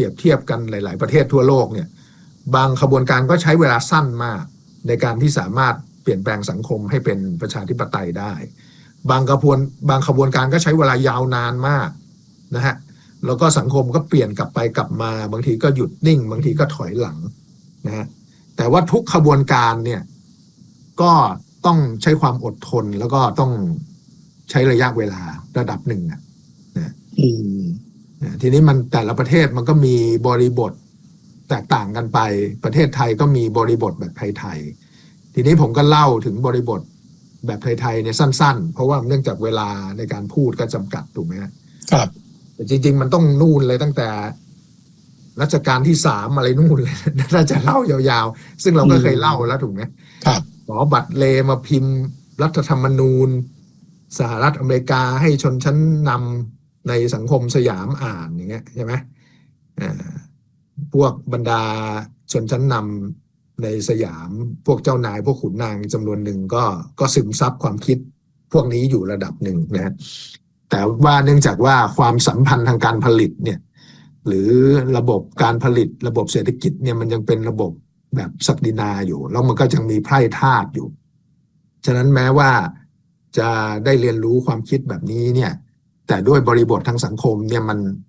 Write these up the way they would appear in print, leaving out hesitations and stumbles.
เปรียบเทียบกันหลายๆประเทศทั่วโลกเนี่ยบางขบวนการก็ใช้เวลาสั้นมากในการที่สามารถเปลี่ยนแปลงสังคมให้เป็นประชาธิปไตยได้บางขบวนการก็ใช้เวลายาวนานมากนะฮะแล้วก็สังคมก็เปลี่ยนกลับไปกลับมาบางทีก็หยุดนิ่งบางทีก็ถอยหลังนะฮะแต่ว่าทุกขบวนการเนี่ยก็ต้องใช้ความอดทนแล้วก็ต้องใช้ระยะเวลาระดับหนึ่งนะทีนี้มันแต่ละประเทศมันก็มีบริบทแตกต่างกันไปประเทศไทยก็มีบริบทแบบไทยๆทีนี้ผมก็เล่าถึงบริบทแบบไทยๆเนี่ยสั้นๆเพราะว่าเนื่องจากเวลาในการพูดก็จำกัดถูกไหมครับแต่จริงๆมันต้องนู่นเลยตั้งแต่รัชกาลที่3อะไรนู่นเลยน่าจะเล่ายาวๆซึ่งเราก็เคยเล่าแล้วถูกไหมครับขอบัตรเลมาพิมพ์รัฐธรรมนูญสหรัฐอเมริกาให้ชนชั้นนำในสังคมสยามอ่านอย่างเงี้ยใช่ไหมพวกบรรดาชนชั้นนำในสยามพวกเจ้านายพวกขุนนางจำนวนหนึ่งก็ซึมซับความคิดพวกนี้อยู่ระดับหนึ่งนะแต่ว่าเนื่องจากว่าความสัมพันธ์ทางการผลิตเนี่ยหรือระบบการผลิตระบบเศรษฐกิจเนี่ยมันยังเป็นระบบแบบศักดินาอยู่แล้วมันก็ยังมีไพร่ทาสอยู่ฉะนั้นแม้ว่าจะได้เรียนรู้ความคิดแบบนี้เนี่ยแต่ด้วยบริบททางสังคมเนี่ย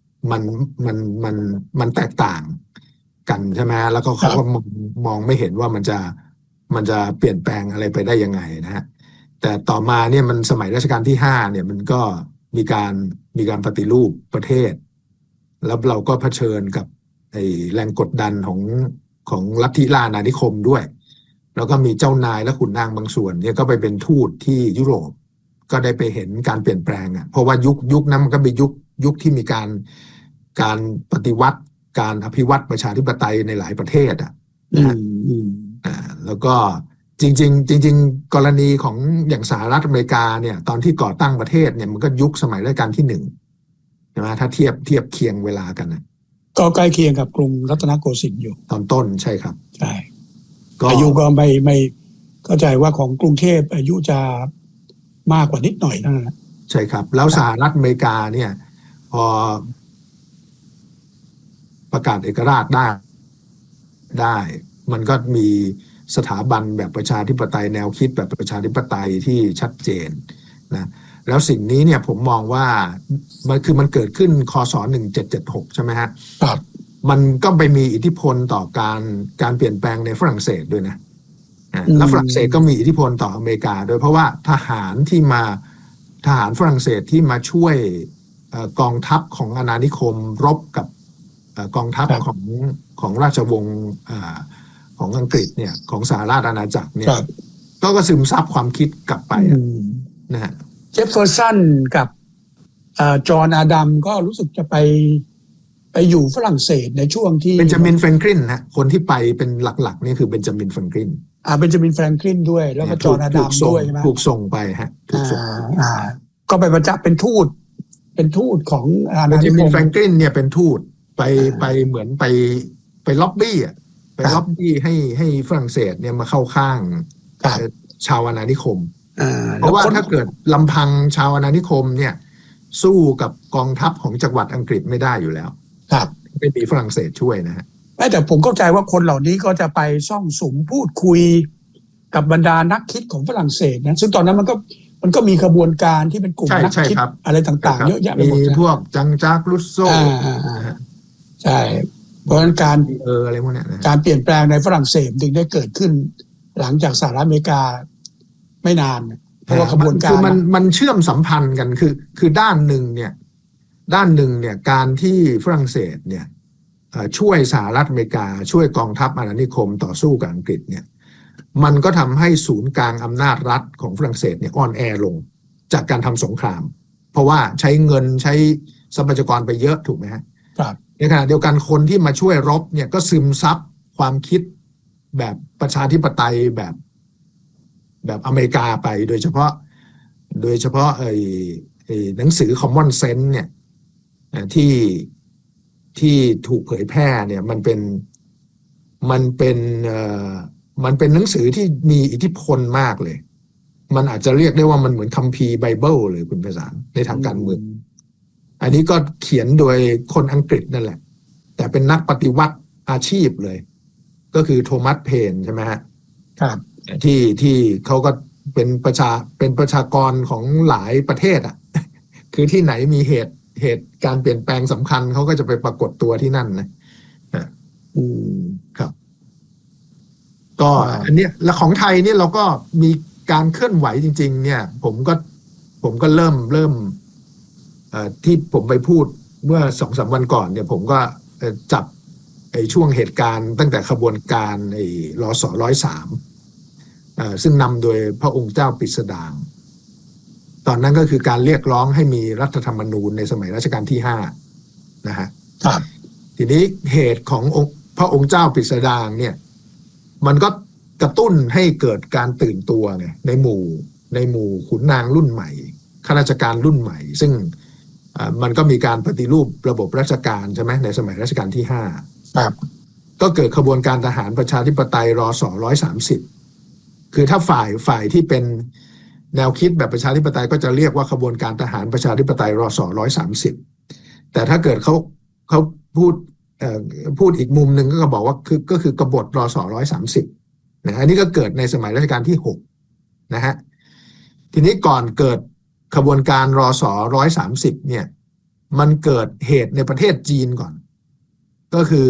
มันแตกต่างกันใช่ไหมแล้วก็เขาก็มองไม่เห็นว่ามันจะเปลี่ยนแปลงอะไรไปได้ยังไงนะฮะแต่ต่อมาเนี่ยมันสมัยรัชกาลที่5เนี่ยมันก็มีการปฏิรูปประเทศแล้วเราก็เผชิญกับแรงกดดันของลัทธิล่าอาณานิคมด้วยแล้วก็มีเจ้านายและขุนนางบางส่วนเนี่ยก็ไปเป็นทูตที่ยุโรปก็ได้ไปเห็นการเปลี่ยนแปลงอ่ะเพราะว่ายุคนั้นมันก็เป็นยุคที่มีการปฏิวัติการอภิวัตประชาธิปไตยในหลายประเทศอ่ะนะแล้วก็จริงกรณีของอย่างสหรัฐอเมริกาเนี่ยตอนที่ก่อตั้งประเทศเนี่ยมันก็ยุคสมัยรัชกาลที่1ใช่ไหมถ้าเทียบเคียงเวลากันนะก็ใกล้เคียงกับกรุงรัตนโกสินทร์อยู่ตอนต้นใช่ครับใช่อายุก็ไม่เข้าใจว่าของกรุงเทพอายุจะมากกว่านิดหน่อยเท่านั้นใช่ครับแล้วสหรัฐอเมริกาเนี่ยพอประกาศเอกราชได้มันก็มีสถาบันแบบประชาธิปไตยแนวคิดแบบประชาธิปไตยที่ชัดเจนนะแล้วสิ่งนี้เนี่ยผมมองว่ามันเกิดขึ้นคศ1776ใช่ไหมฮะครับมันก็ไปมีอิทธิพลต่อการเปลี่ยนแปลงในฝรั่งเศสด้วยนะแล้วฝรั่งเศสก็มีอิทธิพลต่ออเมริกาโดยเพราะว่าทหารฝรั่งเศสที่มาช่วยกองทัพของอาณานิคมรบกับกองทัพของราชวงศ์ของอังกฤษเนี่ยของสหราชอาณาจักรเนี่ยก็ซึมซับความคิดกลับไปนะฮะเจฟเฟอร์สันกับจอห์นอาดัมก็รู้สึกจะไปอยู่ฝรั่งเศสในช่วงที่เบนจามินแฟรงคลินนะคนที่ไปเป็นหลักๆนี่คือเบนจามินแฟรงคลินเบนจามินแฟรงคลินด้วยแล้วก็จอห์นอาดัมด้วยใช่ไหมถูกส่งไปฮะถูกส่งก็ไปประจำเป็นทูตของเบนจามินแฟรงคลินเนี่ยเป็นทูตไปเหมือนไปล็อบบี้ไปล็อบบี้ให้ฝรั่งเศสเนี่ยมาเข้าข้างชาวอาณานิคมเพราะว่าถ้าเกิดลำพังชาวอาณานิคมเนี่ยสู้กับกองทัพของจักรวรรดิอังกฤษไม่ได้อยู่แล้วครับไม่มีฝรั่งเศสช่วยนะฮะแต่ผมเข้าใจว่าคนเหล่านี้ก็จะไปซ่องสุมพูดคุยกับบรรดานักคิดของฝรั่งเศสนะซึ่งตอนนั้นมันก็มีขบวนการที่เป็นกลุ่มนักคิดอะไรต่างๆเยอะแยะไปหมดมีพวกจังจากลุสโซใช่เพราะฉะนั้นอะไรพวกนี้การเปลี่ยนแปลงในฝรั่งเศสจึงได้เกิดขึ้นหลังจากสหรัฐอเมริกาไม่นานเพราะว่าขบวนการคือมันเชื่อมสัมพันธ์กันคือด้านหนึ่งเนี่ยการที่ฝรั่งเศสเนี่ยช่วยสหรัฐอเมริกาช่วยกองทัพอาณานิคมต่อสู้กับอังกฤษเนี่ยมันก็ทำให้ศูนย์กลางอำนาจรัฐของฝรั่งเศสเนี่ยอ่อนแอลงจากการทำสงครามเพราะว่าใช้เงินใช้ทรัพยากรไปเยอะถูกไหมฮะในขณะเดียวกันคนที่มาช่วยรบเนี่ยก็ซึมซับความคิดแบบประชาธิปไตยแบบอเมริกาไปโดยเฉพาะหนังสือ Common Sense เนี่ยที่ถูกเผยแพร่เนี่ยมันเป็นหนังสือที่มีอิทธิพลมากเลยมันอาจจะเรียกได้ว่ามันเหมือนคัมภีร์ไบเบิลเลยคุณไพศาลในทางการเมืองอันนี้ก็เขียนโดยคนอังกฤษนั่นแหละแต่เป็นนักปฏิวัติอาชีพเลยก็คือโทมัสเพนใช่ไหมฮะครับที่เขาก็เป็นประชากรของหลายประเทศอ่ะคือที่ไหนมีเหตุการเปลี่ยนแปลงสำคัญเขาก็จะไปปรากฏตัวที่นั่นนะครับก็อันนี้แล้วของไทยเนี่ยเราก็มีการเคลื่อนไหวจริงๆเนี่ยผมก็เริ่มที่ผมไปพูดเมื่อ 2-3 วันก่อนเนี่ยผมก็จับไอ้ช่วงเหตุการณ์ตั้งแต่ขบวนการไอ้รส.103ซึ่งนำโดยพระองค์เจ้าปิสดางตอนนั้นก็คือการเรียกร้องให้มีรัฐธรรมนูญในสมัยรัชกาลที่5นะฮะทีนี้เหตุของพระองค์เจ้าปิสดางเนี่ยมันก็กระตุ้นให้เกิดการตื่นตัวไงในหมู่ขุนนางรุ่นใหม่ข้าราชการรุ่นใหม่ซึ่งมันก็มีการปฏิรูประบบราชการใช่ไหมในสมัยรัชกาลที่5ครับก็เกิดขบวนการทหารประชาธิปไตยรส.130คือถ้าฝ่ายที่เป็นแนวคิดแบบประชาธิปไตยก็จะเรียกว่าขบวนการทหารประชาธิปไตยรส.130แต่ถ้าเกิดเขาพูดอีกมุมหนึ่งก็บอกว่าก็คือกบฏรส.130นะอันนี้ก็เกิดในสมัยรัชกาลที่6นะฮะทีนี้ก่อนเกิดขบวนการรส.130เนี่ยมันเกิดเหตุในประเทศจีนก่อนก็คือ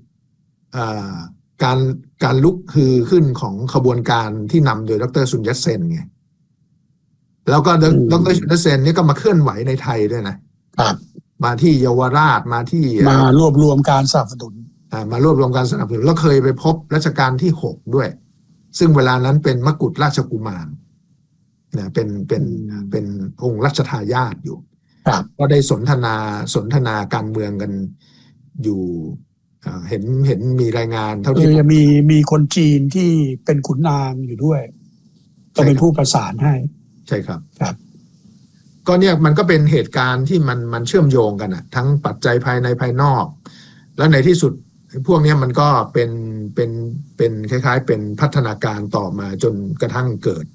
การลุกคือขึ้นของขบวนการที่นำโดยดร.ซุนยัตเซนไงแล้วก็ดร.ซุนยัตเซนนี่ก็มาเคลื่อนไหวในไทยด้วยนะครับมาที่เยาวราชมารวบรวมการสนับสนุนมารวบรวมการสนับสนุนแล้วเคยไปพบรัชกาลที่6ด้วยซึ่งเวลานั้นเป็นมกุฎราชกุมารนะเป็นองค์รัชทายาทอยู่ก็ได้สนทนาการเมืองกันอยู่เห็นมีรายงานเท่าที่มีคนจีนที่เป็นขุนนางอยู่ด้วยก็เป็นผู้ประสานให้ใช่ครับก็เนี่ยมันก็เป็นเหตุการณ์ที่มันเชื่อมโยงกันอะทั้งปัจจัยภายในภายนอกแล้วในที่สุดพวกนี้มันก็เป็นคล้ายๆเป็นพัฒนาการต่อมาจนกระทั่งเกิด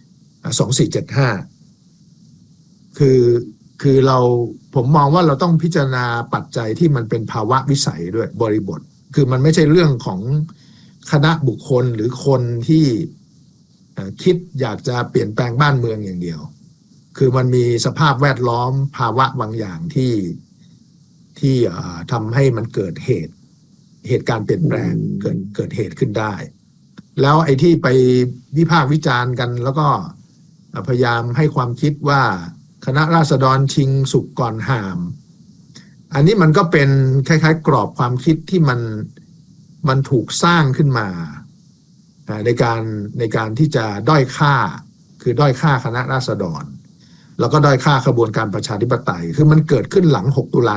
2475คือผมมองว่าเราต้องพิจารณาปัจจัยที่มันเป็นภาวะวิสัยด้วยบริบทคือมันไม่ใช่เรื่องของคณะบุคคลหรือคนที่คิดอยากจะเปลี่ยนแปลงบ้านเมืองอย่างเดียวคือมันมีสภาพแวดล้อมภาวะบางอย่างที่ทำให้มันเกิดเหตุการณ์เปลี่ยนแปลงเกิดเหตุขึ้นได้แล้วไอ้ที่ไปวิพากษ์วิจารณ์กันแล้วก็พยายามให้ความคิดว่าคณะราษฎรชิงสุกก่อนห่ามอันนี้มันก็เป็นคล้ายๆกรอบความคิดที่มันถูกสร้างขึ้นมาในการที่จะด้อยค่าคือด้อยค่าคณะราษฎรแล้วก็ด้อยค่าขบวนการประชาธิปไตยคือมันเกิดขึ้นหลัง6 ตุลา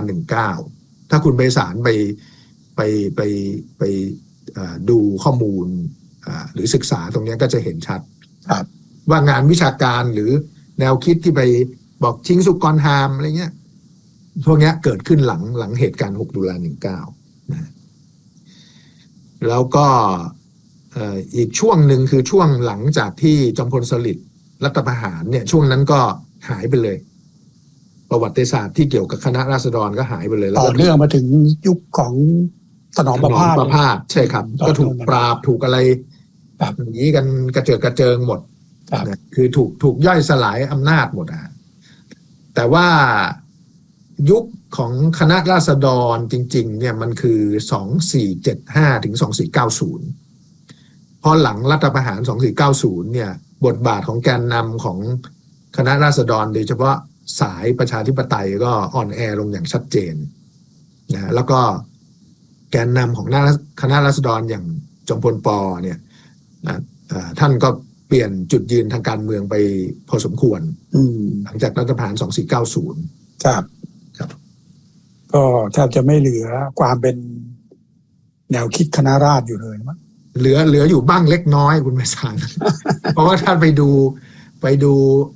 19ถ้าคุณไพศาลไปดูข้อมูลหรือศึกษาตรงนี้ก็จะเห็นชัดว่างานวิชาการหรือแนวคิดที่ไปบอกชิงสุกก่อนห่ามอะไรเงี้ยพวกนี้เกิดขึ้นหลังเหตุการณ์6 ตุลา 19นะแล้วก็อีกช่วงหนึ่งคือช่วงหลังจากที่จอมพลสฤษดิ์รัฐประหารเนี่ยช่วงนั้นก็หายไปเลยประวัติศาสตร์ที่เกี่ยวกับคณะราษฎรก็หายไปเลยต่อเนื่องมาถึงยุคของถนอมประพาสใช่ครับก็ถูกปราบถูกอะไรอย่างนี้กันกระเจิงหมดคือถูกย่อยสลายอำนาจหมดแต่ว่ายุคของคณะราษฎรจริงๆเนี่ยมันคือ2475ถึง2490พอหลังรัฐประหาร2490เนี่ยบทบาทของแกนนำของคณะราษฎรโดยเฉพาะสายประชาธิปไตยก็อ่อนแอลงอย่างชัดเจนนะแล้วก็แกนนำของคณะราษฎรอย่างจอมพลป.เนี่ยท่านก็เปลี่ยนจุดยืนทางการเมืองไปพอสมควรหลังจากรัฐประหาร2490 ครับก็แทบจะไม่เหลือความเป็นแนวคิดคณะราษฎรอยู่เลยมั้งเหลืออยู่บ้างเล็กน้อยคุณไพศาล เพราะว่าท่านไปดู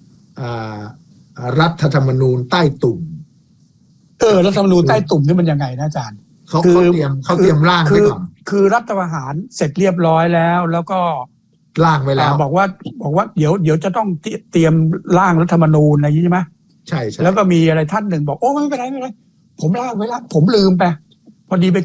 รัฐธรรมนูญใต้ตุ่มรัฐธรรมนูญใต้ตุ่มนี่มันยังไงนะอาจารย์เขาเตรียมร่างไว้ก่อนคือรัฐประหารเสร็จเรียบร้อยแล้วก็ร่างไว้แล้วบอกว่าเดี๋ยวจะต้องเตรียมร่างรัฐธรรมนูญอะไรอย่างนี้ใช่ไหมใช่แล้วก็มีอะไรท่านหนึ่งบอกโอ้ไม่เป็นไรผมร่างไว้แล้วผมลืมไปพอดีไป